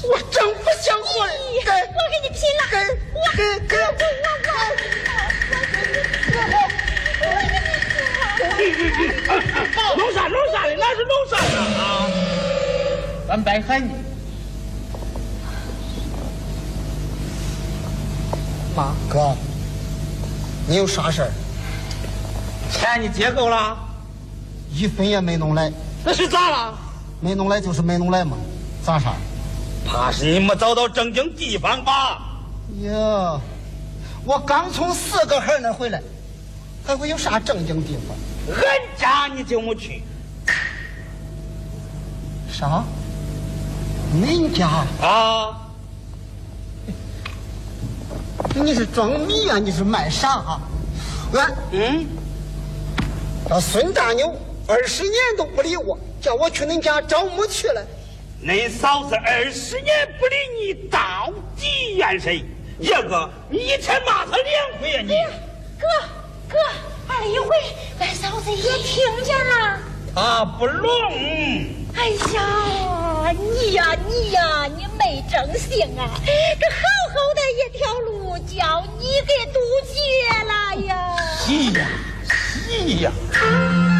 我真不想活了。 我跟你拼了！ 弄啥的，那是弄啥的啊！咱白害你。 妈，哥，你有啥事儿？ 钱你结够了？ 一分也没弄来。 那是咋了？ 没弄来就是没弄来嘛，咋啥？ 怕是你没找到正经地方吧？ 哟，我刚从4个孩那回来，还会有啥正经地方？ 俺家你就没去。 啥？恁家？ 啊？ 你是装米啊？你是卖啥啊？那孙大牛20年都不理我，叫我去恁家找母去了。 恁嫂子20年不理你，到底怨谁？叶哥，你一天骂他2回呀你！ 哥，哎呦喂，俺嫂子也听见了。 他不聋。 哎呀，你呀，你没正形啊！这好好的